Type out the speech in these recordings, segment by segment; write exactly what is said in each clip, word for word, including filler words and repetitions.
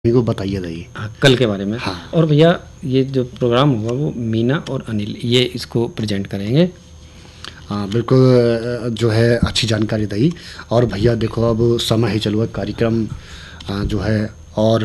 मेरे को बताइए रही हाँ, कल के बारे में। हाँ। और भैया ये जो प्रोग्राम होगा वो मीना और अनिल ये इसको प्रेजेंट करेंगे। हाँ बिल्कुल, जो है अच्छी जानकारी दी। और भैया देखो अब समय ही चलो कार्यक्रम जो है, और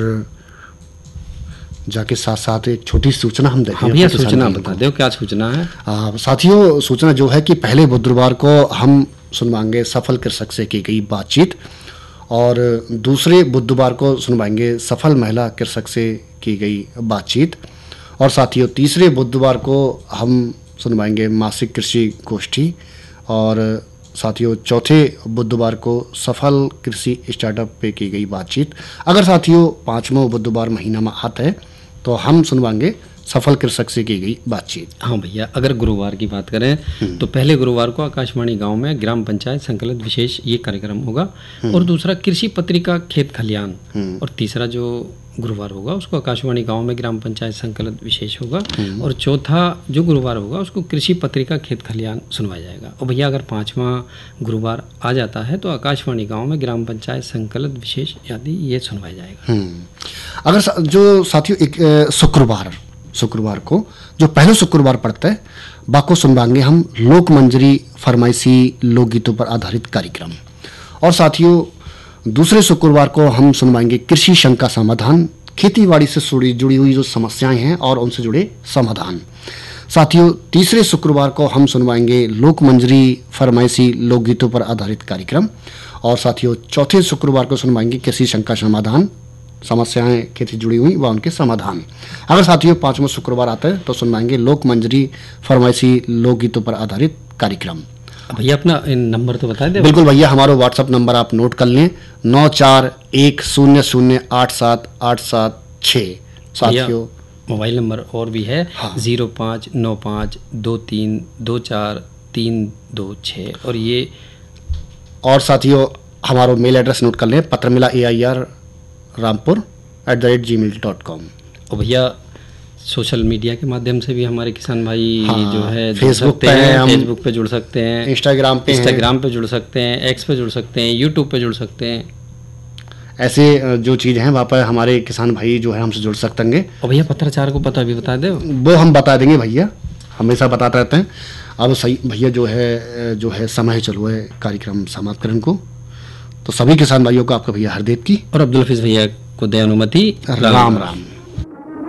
जाके साथ साथ एक छोटी सूचना हम देते हैं। हाँ भैया, सूचना बता दो, क्या सूचना है? आ, साथियों सूचना जो है कि पहले बुधवार को हम सुनवाएंगे सफल कृषक से की गई बातचीत, और दूसरे बुधवार को सुनवाएंगे सफल महिला कृषक से की गई बातचीत, और साथियों तीसरे बुधवार को हम सुनवाएंगे मासिक कृषि गोष्ठी, और साथियों चौथे बुधवार को सफल कृषि स्टार्टअप पे की गई बातचीत। अगर साथियों पाँचवां बुधवार महीना में आता है तो हम सुनवाएंगे सफल कृषक से की गई बातचीत। हाँ भैया, अगर गुरुवार की बात करें तो पहले गुरुवार को आकाशवाणी गांव में ग्राम पंचायत संकलित विशेष ये कार्यक्रम होगा, और दूसरा कृषि पत्रिका खेत खलियान, और तीसरा जो गुरुवार होगा उसको आकाशवाणी गांव में ग्राम पंचायत संकलित विशेष होगा, और चौथा जो गुरुवार होगा उसको कृषि पत्रिका खेत खलियान सुनवाया जाएगा। और भैया अगर पाँचवा गुरुवार आ जाता है तो आकाशवाणी गांव में ग्राम पंचायत संकलित विशेष आदि ये सुनवाया जाएगा। अगर सा, जो साथियों एक शुक्रवार शुक्रवार को जो पहले शुक्रवार पड़ता है बाको सुनवाएंगे हम लोक मंजरी फरमाइशी लोकगीतों पर आधारित कार्यक्रम, और साथियों दूसरे शुक्रवार को हम सुनवाएंगे कृषि शंका समाधान, खेतीबाड़ी से जुड़ी जुड़ी हुई जो समस्याएं हैं और उनसे जुड़े समाधान। साथियों तीसरे शुक्रवार को हम सुनवाएंगे लोक मंजरी फरमाइशी लोकगीतों पर आधारित कार्यक्रम, और साथियों चौथे शुक्रवार को सुनवाएंगे कृषि शंका समाधान, समस्याएं खेती जुड़ी हुई व उनके समाधान। अगर साथियों पांचवा शुक्रवार आता है तो सुनवाएंगे लोक मंजरी फरमाइशी लोकगीतों पर आधारित कार्यक्रम। भैया अपना नंबर तो बता दें। बिल्कुल भैया, हमारा व्हाट्सएप नंबर आप नोट कर लें, नौ चार एक शून्य शून्य आठ सात आठ सात छः। साथियों मोबाइल नंबर और भी है, हाँ। जीरो पाँच नौ पाँच दो तीन दो चार तीन दो छः। और ये और साथियों हमारा मेल एड्रेस नोट कर लें, पत्र मिला ए I R Rampur at the rate ji mail dot com. और भैया सोशल मीडिया के माध्यम से भी हमारे किसान भाई हाँ, जो है फेसबुक पे हैं, फेसबुक पे जुड़ सकते हैं, इंस्टाग्राम पे इंस्टाग्राम पे जुड़ सकते हैं, एक्स पे जुड़ सकते हैं, यूट्यूब पे जुड़ सकते हैं। ऐसे जो चीज़ हैं वहाँ पर हमारे किसान भाई जो है हमसे जुड़ सकते हैं। और भैया पत्राचार को पता भी बता दे। वो हम बता देंगे भैया, हमेशा बताते रहते हैं। अब सही भैया जो है जो है समय चलो है कार्यक्रम समाप्त करने को, तो सभी किसान भाइयों को आपका भैया हरदेव की और अब्दुल हफीज भैया को दे अनुमति। राम राम।